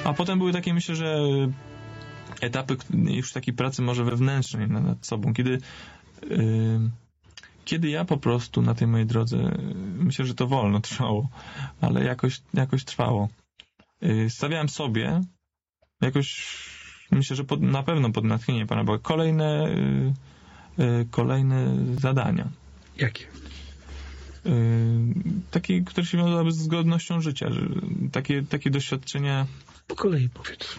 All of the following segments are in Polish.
A potem były takie, myślę, że etapy już takiej pracy może wewnętrznej nad sobą, kiedy ja po prostu na tej mojej drodze, myślę, że to wolno trwało, ale jakoś trwało. Stawiałem sobie jakoś, myślę, że na pewno pod natchnieniem Pana Boga, kolejne zadania. Jakie? Takie, które się wiązały z godnością życia. Takie doświadczenia. Po kolei powiedz.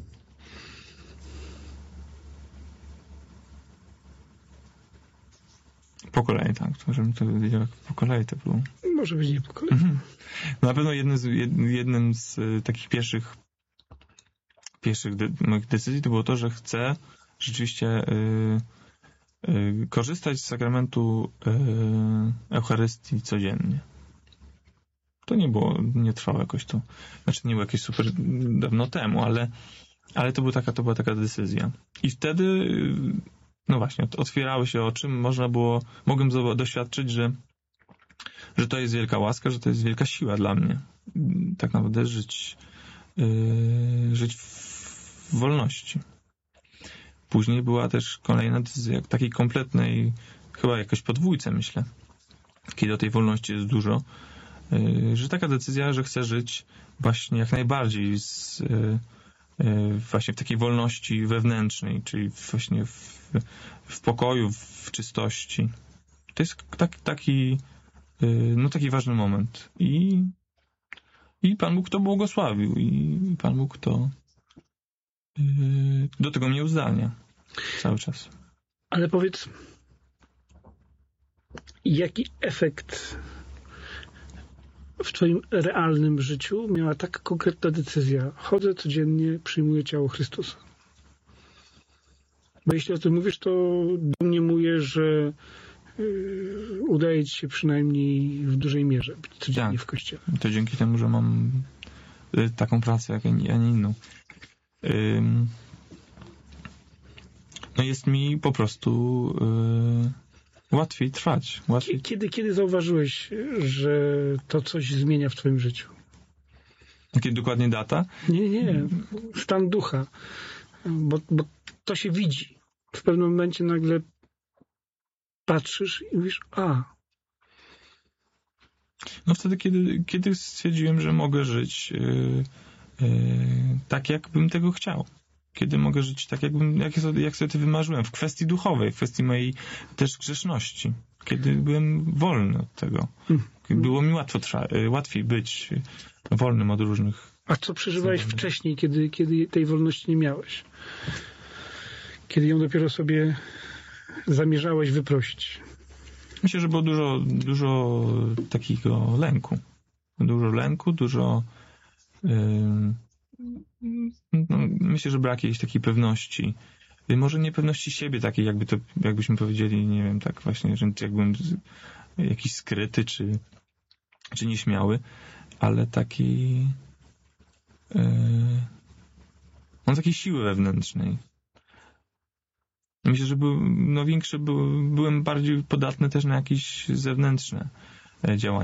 Po kolei, tak. Żebym to wiedział, jak po kolei to było. Może być nie po kolei. Na pewno jednym z takich pierwszych moich decyzji to było to, że chcę rzeczywiście korzystać z sakramentu Eucharystii codziennie. To nie trwało jakoś to. Znaczy nie było jakieś super dawno temu, ale to była taka decyzja. I wtedy no właśnie, otwierały się oczy, mogłem doświadczyć, że to jest wielka łaska, że to jest wielka siła dla mnie. Tak naprawdę żyć w wolności. Później była też kolejna decyzja, takiej kompletnej, chyba jakoś podwójce, myślę, kiedy o tej wolności jest dużo, że taka decyzja, że chcę żyć właśnie jak najbardziej właśnie w takiej wolności wewnętrznej, czyli właśnie w pokoju, w czystości. To jest taki ważny moment. I Pan Bóg to błogosławił. I Pan Bóg to do tego mnie uzdalnia cały czas. Ale powiedz, jaki efekt w twoim realnym życiu miała tak konkretna decyzja? Chodzę codziennie, przyjmuję ciało Chrystusa. Bo jeśli o tym mówisz, to domniemuję, że udaje ci się przynajmniej w dużej mierze być codziennie w kościele. To dzięki temu, że mam taką pracę, jak a nie inną. No jest mi po prostu łatwiej trwać. Kiedy zauważyłeś, że to coś zmienia w twoim życiu? Kiedy dokładnie data? Nie. Stan ducha. Bo to się widzi. W pewnym momencie nagle patrzysz i mówisz, No wtedy, kiedy stwierdziłem, że mogę żyć tak, jakbym tego chciał. Kiedy mogę żyć tak, jak sobie to wymarzyłem. W kwestii duchowej, w kwestii mojej też grzeszności. Kiedy byłem wolny od tego. Kiedy było mi łatwiej być wolnym od różnych... A co przeżywałeś wcześniej, kiedy tej wolności nie miałeś? Kiedy ją dopiero sobie zamierzałeś wyprosić? Myślę, że było dużo takiego lęku. Dużo myślę, że brak jakiejś takiej pewności. Może niepewności siebie takiej, jakbyśmy powiedzieli, nie wiem, tak właśnie, że jakbym jakiś skryty, czy nieśmiały, ale taki on takiej siły wewnętrznej. Myślę, że byłem bardziej podatny też na jakieś zewnętrzne działania.